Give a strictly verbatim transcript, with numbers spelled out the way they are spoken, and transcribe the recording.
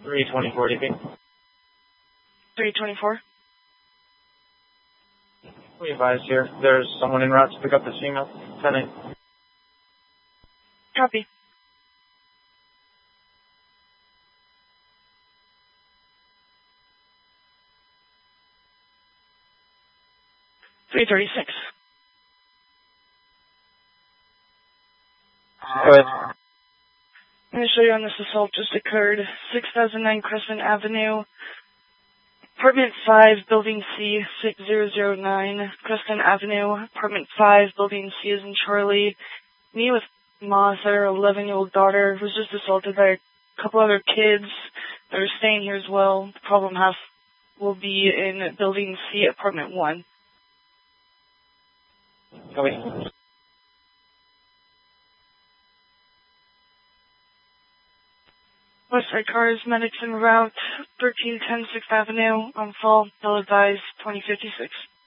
three twenty-four D P. three twenty-four. We advise here. There's someone en route to pick up this female. ten eight. Copy. three thirty-six. Go ahead. I'm going to show you on this assault just occurred. six thousand nine Crescent Avenue, Apartment five, Building C, six zero zero nine, Crescent Avenue, Apartment five, Building C as in Charlie. Me with Moss, our eleven-year-old daughter, was just assaulted by a couple other kids that are staying here as well. The problem half will be in Building C, Apartment one. Copy. Westside cars, medics en route, thirteen ten sixth Avenue, on fall, they'll advise twenty fifty-six.